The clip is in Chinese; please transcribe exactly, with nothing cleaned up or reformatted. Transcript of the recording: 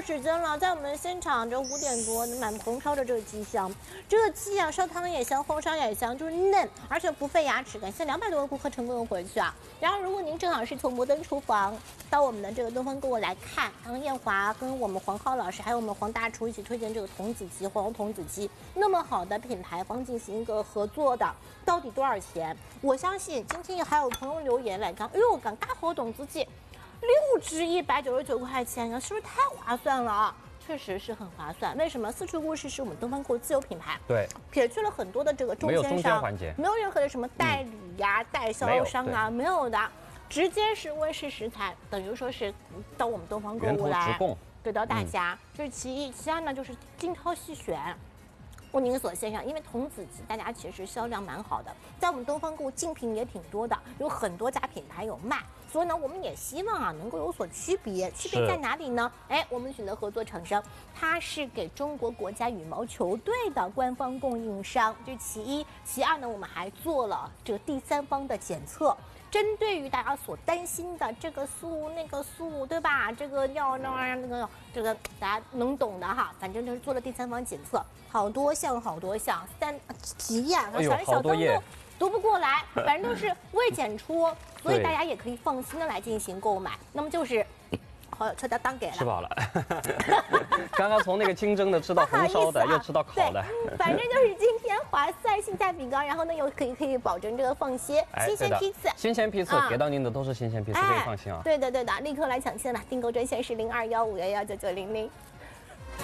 时间了，在我们现场这五点多满棚烧的这个鸡香，这个鸡啊烧汤也香，红烧也香，就是嫩，而且不费牙齿。感谢两百多个顾客成功回去啊！然后如果您正好是从摩登厨房到我们的这个东方购物来看，刚刚艳华跟我们黄浩老师还有我们黄大厨一起推荐这个童子鸡，黄童子鸡那么好的品牌方进行一个合作的，到底多少钱？我相信今天还有朋友留言来讲，哎呦，讲大好童子鸡。六只一百九十九块钱呀，是不是太划算了啊？确实是很划算。为什么？四厨故事是我们东方购物自有品牌， 对， 撇去了很多的这个中间商， 没有中间环节， 没有任何的什么代理呀、嗯、代销商啊，没有的，直接是温室食材，等于说是到我们东方购物来给到大家。嗯、这是其一，其二呢就是精挑细选。为您所献上，因为童子鸡大家其实销量蛮好的，在我们东方购物竞品也挺多的，有很多家品牌有卖，所以呢，我们也希望啊能够有所区别。区别在哪里呢？哎，我们选择合作厂商，它是给中国国家羽毛球队的官方供应商，这是其一。其二呢，我们还做了这个第三方的检测。针对于大家所担心的这个素那个素，对吧？这个要那玩意儿那个这个大家能懂的哈，反正就是做了第三方检测，好多项好多项，三几页，小人小灯都读不过来，反正都是未检出，所以大家也可以放心的来进行购买。那么就是。好，车家当给了， 吃饱了。刚刚从那个清蒸的吃到红烧的，啊、又吃到烤的， 反正就是今天划算、性价比高，然后呢又可以可以保证这个放心， 哎、 新鲜批次， 新鲜批次、嗯、给到您的都是新鲜批次，可以放心啊。 对的对的，立刻来抢先了，订购专线是零二幺五幺幺九九零零。